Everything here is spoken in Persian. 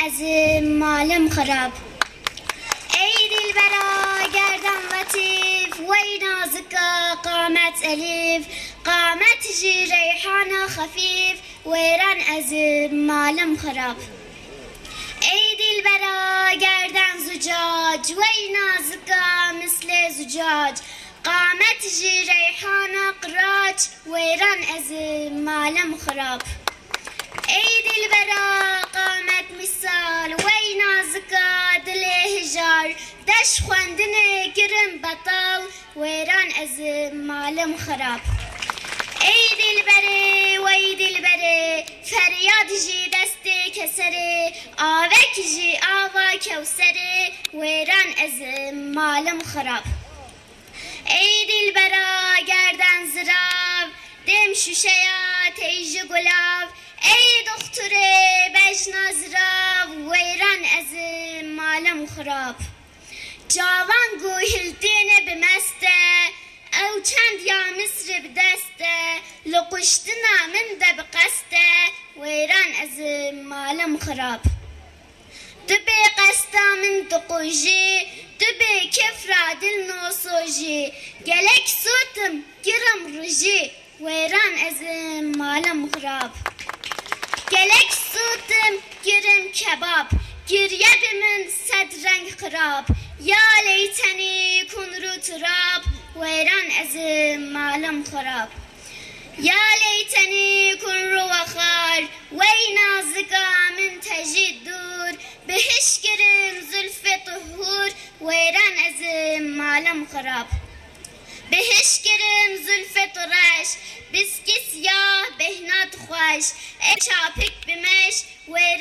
از مالم خراب ای دلبرا گردن لطیف وی نازکا قامت الیف قامت جی ریحان خفیف ویران از مالم خراب ای دلبرا گردن زجاج وی نازکا مثل زجاج قامت جی ریحان قراج ویران از مالم خراب ای دلبرا قامت مثال وی نازکا دل هجار دش خواندن گرم بطال ویران از مالم خراب ای دلبره وی دلبره فریاد جی دست کسره آوک جی آوا کوسره ویران از مالم خراب ای دلبرا گردن زراب دم شوشیا تیج گلاب ای دختره بجنا زراب ویران از مالم خراب جوان گوهلتین بمسته او چند یا مصر بدسته لقشتنا من ده بقسته ویران از مالم خراب دبی قستا من دقوجی دبی کفرا دل نوسوجی گلک سوتم گرم روجی ویران از مالم خراب گلک سوتم گرم کباب گریه من صد رنگ خراب یا لیتنی کن رو تراب ویران از مالم خراب یا لیتنی کن رو وخار وی نازکا من تجید دور بهش گرم زلف طهور ویران از مالم خراب بهش گرم زلف طرش بسکی سیاه بهنات خوش چاپک بمش ویران